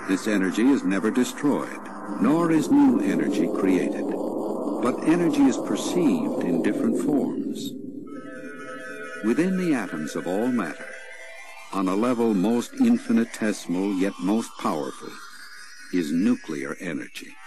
This energy is never destroyed, nor is new energy created. But energy is perceived in different forms. Within the atoms of all matter, on a level most infinitesimal yet most powerful, is nuclear energy.